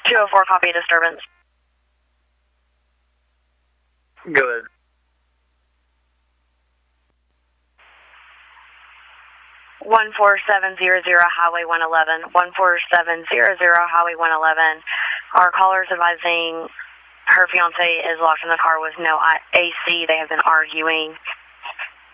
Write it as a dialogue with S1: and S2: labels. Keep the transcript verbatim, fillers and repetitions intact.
S1: two oh four, copy disturbance.
S2: Go ahead.
S1: one four seven zero zero Highway one eleven. one four seven zero zero Highway one eleven. Our caller is advising her fiance is locked in the car with no A C. They have been arguing.